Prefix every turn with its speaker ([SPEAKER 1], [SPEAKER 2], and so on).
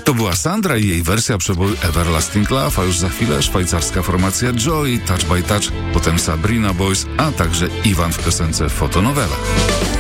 [SPEAKER 1] To była Sandra i jej wersja przeboju Everlasting Love, a już za chwilę szwajcarska formacja Joy, Touch by Touch, potem Sabrina Boys, a także Iwan w piosence Fotonowela.